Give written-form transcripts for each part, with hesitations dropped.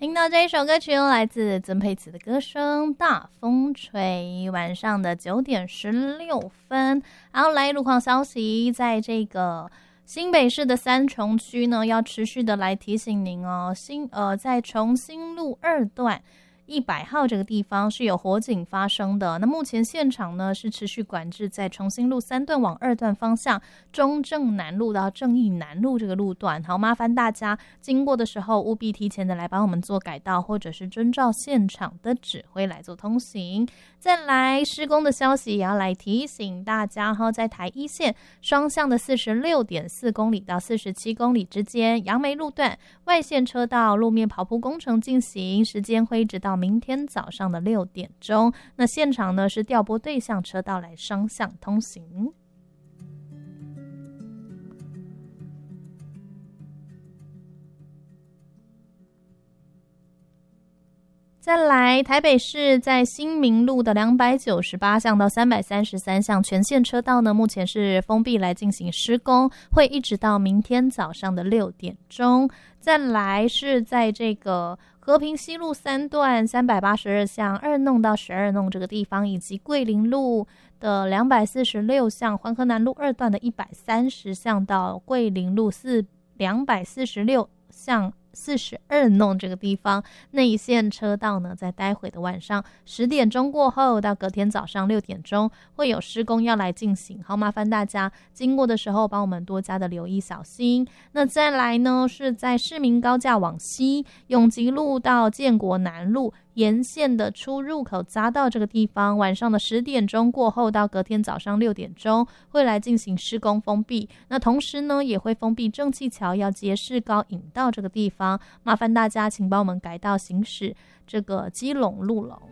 听到这一首歌曲来自曾沛慈的歌声《大风吹》，晚上的9点16分。然后来路况消息，在这个新北市的三重区呢，要持续的来提醒您哦，在重新路2段100号这个地方是有火警发生的。那目前现场呢是持续管制在重新路3段往2段方向中正南路到正义南路这个路段。好，麻烦大家经过的时候务必提前的来帮我们做改道，或者是遵照现场的指挥来做通行。再来施工的消息也要来提醒大家哈，在台一线双向的46.4公里到47公里之间，杨梅路段外线车道路面刨铺工程进行，时间会一直到明天早上的6点钟。那现场呢是调拨对向车道来双向通行。再来，台北市在新民路的298巷到333巷全线车道呢，目前是封闭来进行施工，会一直到明天早上的6点钟。再来是在这个和平西路3段382巷2弄到12弄这个地方，以及桂林路的246巷环河南路2段的130巷到桂林路246巷42弄这个地方，内线车道呢，在待会的晚上10点钟过后到隔天早上6点钟会有施工要来进行。好，麻烦大家经过的时候帮我们多加的留意小心。那再来呢，是在市民高架往西永吉路到建国南路沿线的出入口匝道这个地方，晚上的10点钟过后到隔天早上6点钟会来进行施工封闭。那同时呢，也会封闭正气桥要接市高引道这个地方，麻烦大家请帮我们改道行驶这个基隆路了。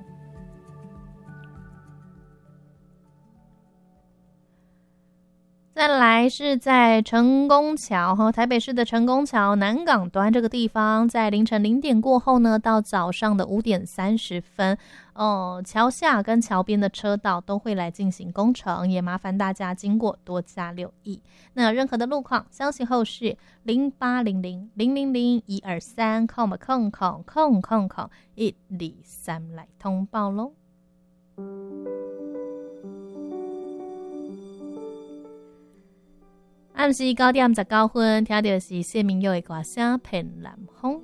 再来是在成功桥和台北市的成功桥南港端这个地方，在凌晨0点过后呢，到早上的5点30分，桥下跟桥边的车道都会来进行工程，也麻烦大家经过多加留意。那任何的路况，相信后续0800000123123来通报咯。暗时9点19分，听到是谢明佑的歌声《骗南风》。